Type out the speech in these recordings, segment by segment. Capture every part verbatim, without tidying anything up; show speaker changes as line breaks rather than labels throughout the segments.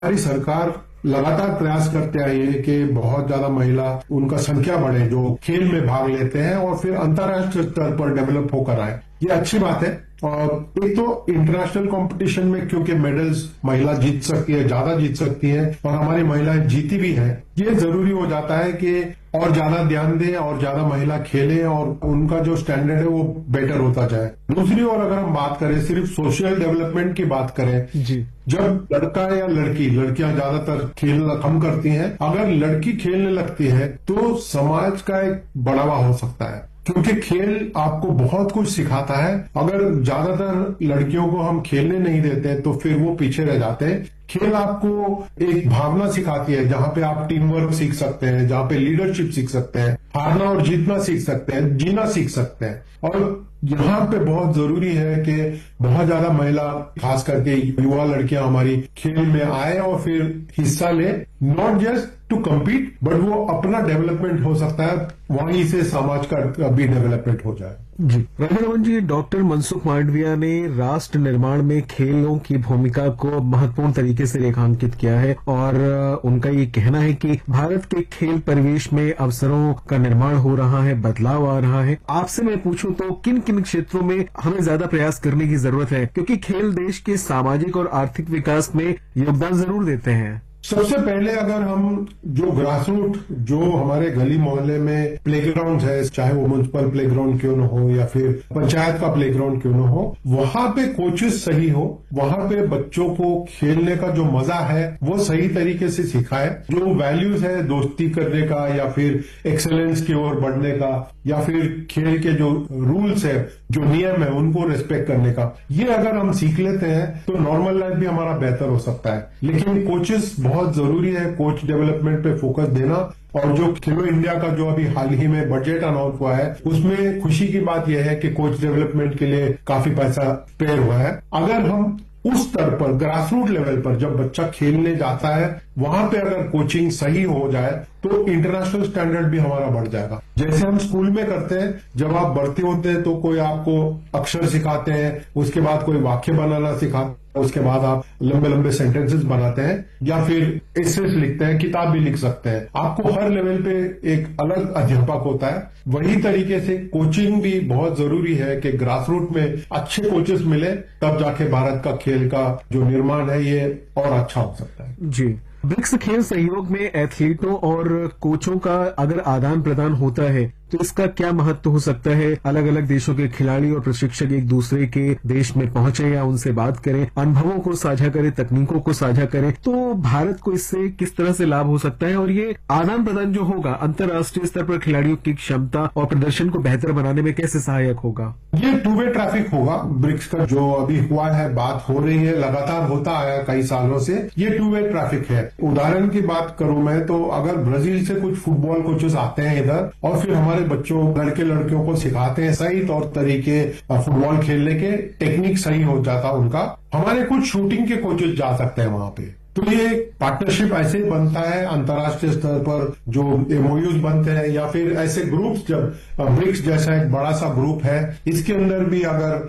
हमारी सरकार लगातार प्रयास करते आई है कि बहुत ज्यादा महिला उनका संख्या बढ़े जो खेल में भाग लेते हैं और फिर अंतर्राष्ट्रीय स्तर पर डेवलप होकर आए। ये अच्छी बात है। और एक तो इंटरनेशनल कंपटीशन में क्योंकि मेडल्स महिला जीत सकती है, ज्यादा जीत सकती है और हमारी महिलाएं जीती भी हैं, ये जरूरी हो जाता है कि और ज्यादा ध्यान दें और ज्यादा महिला खेलें और उनका जो स्टैंडर्ड है वो बेटर होता जाए। दूसरी ओर अगर हम बात करें, सिर्फ सोशल डेवलपमेंट की बात करें, जी जब लड़का या लड़की, लड़कियां ज्यादातर खेलना कम करती हैं, अगर लड़की खेलने लगती है तो समाज का एक बढ़ावा हो सकता है, क्योंकि खेल आपको बहुत कुछ सिखाता है। अगर ज्यादातर लड़कियों को हम खेलने नहीं देते तो फिर वो पीछे रह जाते हैं। खेल आपको एक भावना सिखाती है जहां पे आप टीम वर्क सीख सकते हैं, जहां पे लीडरशिप सीख सकते हैं, हारना और जीतना सीख सकते हैं, जीना सीख सकते हैं। और यहाँ पे बहुत जरूरी है कि बहुत ज्यादा महिला, खास करके युवा लड़कियां हमारी खेल में आए और फिर हिस्सा ले, not just to compete but वो अपना डेवलपमेंट हो सकता है, वहीं से समाज का भी डेवलपमेंट हो जाए।
जी राजा रमन जी, डॉक्टर मनसुख मांडविया ने राष्ट्र निर्माण में खेलों की भूमिका को महत्वपूर्ण तरीके से रेखांकित किया है और उनका ये कहना है कि भारत के खेल परिवेश में अवसरों का निर्माण हो रहा है, बदलाव आ रहा है। आपसे मैं पूछूं तो किन किन क्षेत्रों में हमें ज्यादा प्रयास करने की जरूरत है, क्योंकि खेल देश के सामाजिक और आर्थिक विकास में योगदान जरूर देते हैं।
सबसे पहले अगर हम जो ग्रासरूट, जो हमारे गली मोहल्ले में प्लेग्राउंड है, चाहे वो म्युनिसिपल प्लेग्राउंड क्यों न हो या फिर पंचायत का प्लेग्राउंड क्यों न हो, वहां पे कोचेस सही हो, वहां पे बच्चों को खेलने का जो मजा है वो सही तरीके से सिखाए, जो वैल्यूज है दोस्ती करने का या फिर एक्सेलेंस की ओर बढ़ने का या फिर खेल के जो रूल्स है, जो नियम है, उनको रिस्पेक्ट करने का, ये अगर हम सीख लेते हैं तो नॉर्मल लाइफ भी हमारा बेहतर हो सकता है। लेकिन कोचेस बहुत जरूरी है, कोच डेवलपमेंट पे फोकस देना। और जो खेलो इंडिया का जो अभी हाल ही में बजट अनाउंस हुआ है, उसमें खुशी की बात यह है कि कोच डेवलपमेंट के लिए काफी पैसा पेड़ हुआ है। अगर हम उस स्तर पर, ग्रासरूट लेवल पर जब बच्चा खेलने जाता है, वहां पे अगर कोचिंग सही हो जाए तो इंटरनेशनल स्टैंडर्ड भी हमारा बढ़ जाएगा। जैसे हम स्कूल में करते हैं, जब आप भर्ती होते हैं तो कोई आपको अक्षर सिखाते हैं, उसके बाद कोई वाक्य बनाना सिखाते हैं, उसके बाद आप लंबे लंबे सेंटेंसेस बनाते हैं या फिर एसेस लिखते हैं, किताब भी लिख सकते हैं। आपको हर लेवल पे एक अलग अध्यापक होता है। वही तरीके से कोचिंग भी बहुत जरूरी है कि ग्रासरूट में अच्छे कोचेस मिले, तब जाके भारत का खेल का जो निर्माण है ये और अच्छा हो सकता है।
जी, ब्रिक्स खेल सहयोग में एथलीटों और कोचों का अगर आदान प्रदान होता है तो इसका क्या महत्व हो सकता है? अलग अलग देशों के खिलाड़ी और प्रशिक्षक एक दूसरे के देश में पहुंचे या उनसे बात करें, अनुभवों को साझा करें, तकनीकों को साझा करें, तो भारत को इससे किस तरह से लाभ हो सकता है? और ये आदान प्रदान जो होगा अंतर्राष्ट्रीय स्तर पर खिलाड़ियों की क्षमता और प्रदर्शन को बेहतर बनाने में कैसे सहायक होगा?
ये टू वे ट्रैफिक होगा। ब्रिक्स का जो अभी हुआ है, बात हो रही है, लगातार होता आया कई सालों से, ये टू वे ट्रैफिक है। उदाहरण की बात करूं मैं तो अगर ब्राजील से कुछ फुटबॉल कोचेस आते हैं इधर और फिर हमारे बच्चों, लड़के लड़कियों को सिखाते हैं सही तौर तरीके फुटबॉल खेलने के, टेक्निक सही हो जाता उनका, हमारे कुछ शूटिंग के कोचेस जा सकते हैं वहां पे। तो ये पार्टनरशिप ऐसे ही बनता है अंतर्राष्ट्रीय स्तर पर, जो एमओयूज बनते हैं या फिर ऐसे ग्रुप्स, जब ब्रिक्स जैसा एक बड़ा सा ग्रुप है, इसके अंदर भी अगर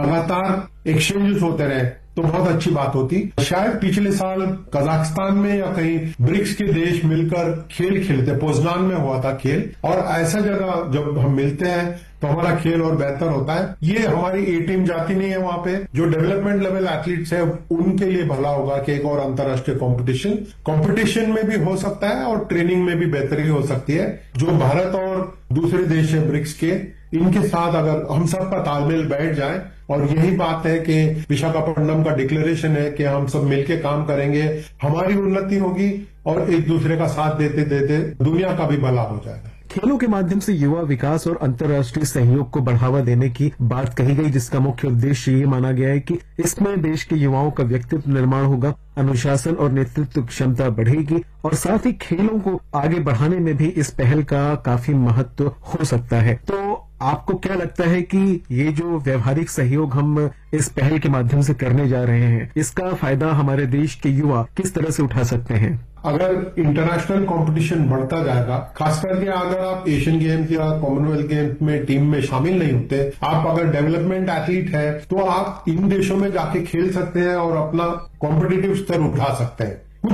लगातार एक्सचेंजेस होते रहे तो बहुत अच्छी बात होती। शायद पिछले साल कजाकिस्तान में या कहीं ब्रिक्स के देश मिलकर खेल खेलते, पोजनान में हुआ था खेल, और ऐसा जगह जब हम मिलते हैं तो हमारा खेल और बेहतर होता है। ये हमारी ए टीम जाती नहीं है वहां पे, जो डेवलपमेंट लेवल एथलीट्स है उनके लिए भला होगा कि एक और अंतर्राष्ट्रीय कंपटीशन कंपटीशन में भी हो सकता है और ट्रेनिंग में भी बेहतरी हो सकती है। जो भारत और दूसरे देश है ब्रिक्स के, इनके साथ अगर हम सब का तालमेल बैठ जाए, और यही बात है कि विशाखापट्टनम का डिक्लेरेशन है कि हम सब मिलकर काम करेंगे, हमारी उन्नति होगी और एक दूसरे का साथ देते देते दुनिया का भी भला हो जाएगा।
खेलों के माध्यम से युवा विकास और अंतर्राष्ट्रीय सहयोग को बढ़ावा देने की बात कही गई, जिसका मुख्य उद्देश्य ये माना गया है कि इसमें देश के युवाओं का व्यक्तित्व निर्माण होगा, अनुशासन और नेतृत्व क्षमता बढ़ेगी और साथ ही खेलों को आगे बढ़ाने में भी इस पहल का काफी महत्व हो सकता है। तो आपको क्या लगता है कि ये जो व्यवहारिक सहयोग हम इस पहल के माध्यम से करने जा रहे हैं, इसका फायदा हमारे देश के युवा किस तरह से उठा सकते हैं?
अगर इंटरनेशनल कंपटीशन बढ़ता जाएगा, खास करके अगर आप एशियन गेम्स या कॉमनवेल्थ गेम्स में टीम में शामिल नहीं होते, आप अगर डेवलपमेंट एथलीट है तो आप इन देशों में जाके खेल सकते हैं और अपना कॉम्पिटिटिव स्तर उठा सकते हैं।